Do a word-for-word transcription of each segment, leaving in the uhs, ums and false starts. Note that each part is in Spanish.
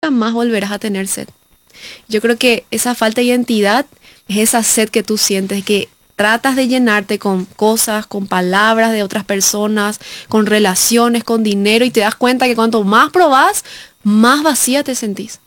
nunca más volverás a tener sed. Yo creo que esa falta de identidad es esa sed que tú sientes, que tratas de llenarte con cosas, con palabras de otras personas, con relaciones, con dinero, y te das cuenta que cuanto más probás, más vacía te sentís.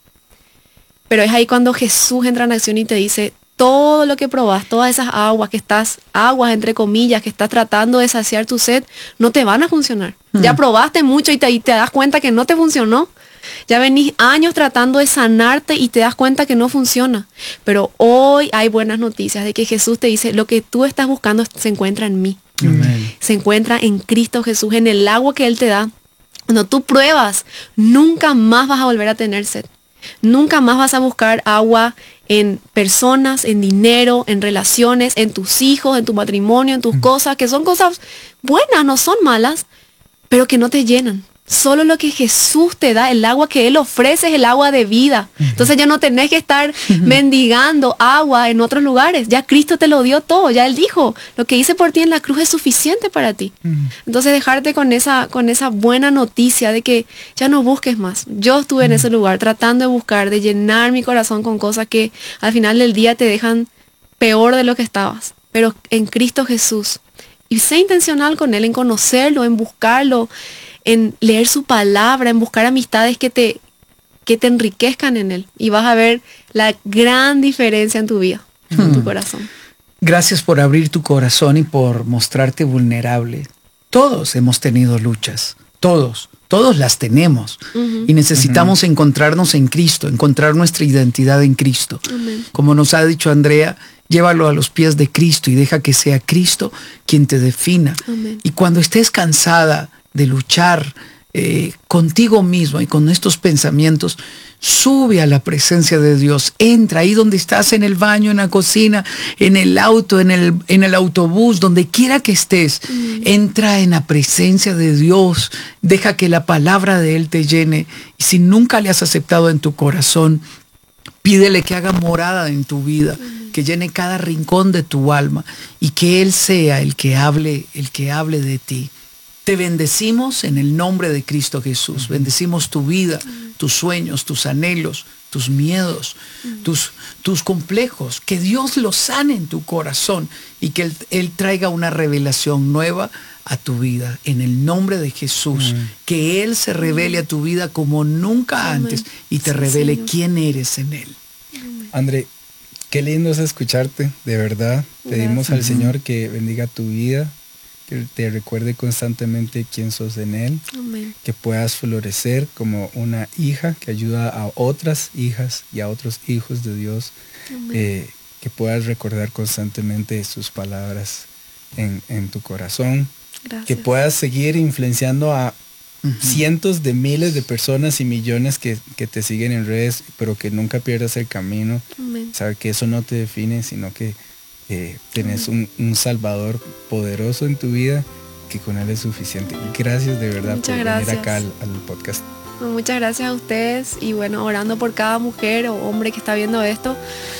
Pero es ahí cuando Jesús entra en acción y te dice, todo lo que probás, todas esas aguas que estás, aguas entre comillas, que estás tratando de saciar tu sed, no te van a funcionar. Mm. Ya probaste mucho y te, y te das cuenta que no te funcionó. Ya venís años tratando de sanarte y te das cuenta que no funciona. Pero hoy hay buenas noticias de que Jesús te dice, lo que tú estás buscando se encuentra en mí. Amén. Se encuentra en Cristo Jesús, en el agua que Él te da. Cuando tú pruebas, nunca más vas a volver a tener sed. Nunca más vas a buscar agua en personas, en dinero, en relaciones, en tus hijos, en tu matrimonio, en tus mm. cosas, que son cosas buenas, no son malas, pero que no te llenan. Solo lo que Jesús te da, el agua que Él ofrece es el agua de vida. Uh-huh. Entonces ya no tenés que estar uh-huh. mendigando agua en otros lugares. Ya Cristo te lo dio todo. Ya Él dijo, lo que hice por ti en la cruz es suficiente para ti. Uh-huh. Entonces dejarte con esa, con esa buena noticia de que ya no busques más. Yo estuve uh-huh. en ese lugar tratando de buscar, de llenar mi corazón con cosas que al final del día te dejan peor de lo que estabas. Pero en Cristo Jesús. Y sé intencional con Él, en conocerlo, en buscarlo, en leer su palabra, en buscar amistades que te, que te enriquezcan en Él. Y vas a ver la gran diferencia en tu vida, hmm. en tu corazón. Gracias por abrir tu corazón y por mostrarte vulnerable. Todos hemos tenido luchas, todos, todos las tenemos. Uh-huh. Y necesitamos uh-huh. encontrarnos en Cristo, encontrar nuestra identidad en Cristo. Amen. Como nos ha dicho Andrea, llévalo a los pies de Cristo y deja que sea Cristo quien te defina. Amen. Y cuando estés cansada de luchar eh, contigo mismo y con estos pensamientos, sube a la presencia de Dios, entra ahí donde estás, en el baño, en la cocina, en el auto, en el, en el autobús, donde quiera que estés, mm. entra en la presencia de Dios, deja que la palabra de Él te llene. Y si nunca le has aceptado en tu corazón, pídele que haga morada en tu vida, mm. que llene cada rincón de tu alma y que Él sea el que hable, el que hable de ti. Te bendecimos en el nombre de Cristo Jesús. Bendecimos tu vida, tus sueños, tus anhelos, tus miedos, tus, tus complejos. Que Dios los sane en tu corazón y que Él, Él traiga una revelación nueva a tu vida. En el nombre de Jesús. Amén. Que Él se revele a tu vida como nunca Amén. Antes y te sí, revele Señor. Quién eres en Él. André, qué lindo es escucharte, de verdad. Pedimos al Señor que bendiga tu vida, que te recuerde constantemente quién sos en Él. Amén. Que puedas florecer como una hija que ayuda a otras hijas y a otros hijos de Dios. Eh, que puedas recordar constantemente sus palabras en, en tu corazón. Gracias. Que puedas seguir influenciando a uh-huh. cientos de miles de personas y millones que, que te siguen en redes, pero que nunca pierdas el camino. Amén. Saber que eso no te define, sino que Eh, tenés un, un Salvador poderoso en tu vida, que con Él es suficiente. Gracias de verdad Muchas por gracias. venir acá al, al podcast. Muchas gracias a ustedes y bueno, orando por cada mujer o hombre que está viendo esto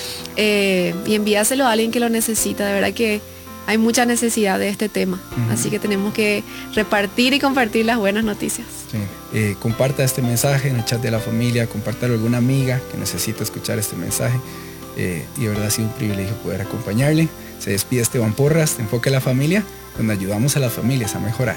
eh, y envíaselo a alguien que lo necesita. De verdad que hay mucha necesidad de este tema, uh-huh. así que tenemos que repartir y compartir las buenas noticias. Sí. Eh, comparta este mensaje en el chat de la familia, compártalo a alguna amiga que necesita escuchar este mensaje. Eh, y de verdad ha sido un privilegio poder acompañarle. Se despide Esteban Porras de Enfoque a la Familia, donde ayudamos a las familias a mejorar.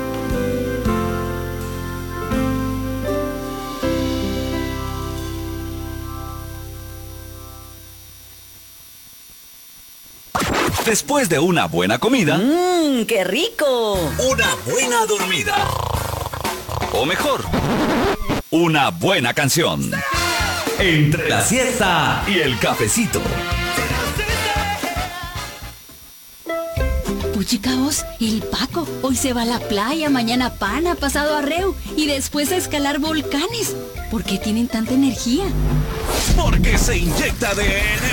Después de una buena comida, ¡mmm, qué rico! Una buena dormida. O mejor, una buena canción. Entre la siesta y el cafecito. Puchica vos, el Paco hoy se va a la playa, mañana pana, pasado arreo y después a escalar volcanes. ¿Por qué tienen tanta energía? Porque se inyecta de energía.